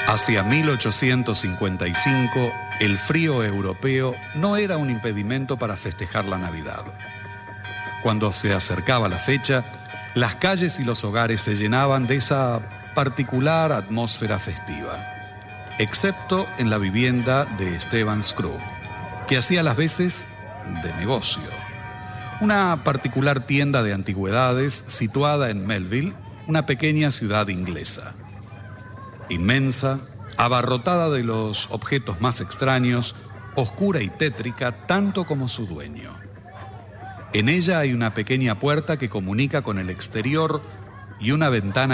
Hacia 1855, el frío europeo no era un impedimento para festejar la Navidad. Cuando se acercaba la fecha, las calles y los hogares se llenaban de esa particular atmósfera festiva, excepto en la vivienda de Esteban Scrooge, que hacía las veces de negocio. Una particular tienda de antigüedades situada en Melville, una pequeña ciudad inglesa. Inmensa, abarrotada de los objetos más extraños, oscura y tétrica tanto como su dueño. En ella hay una pequeña puerta que comunica con el exterior y una ventana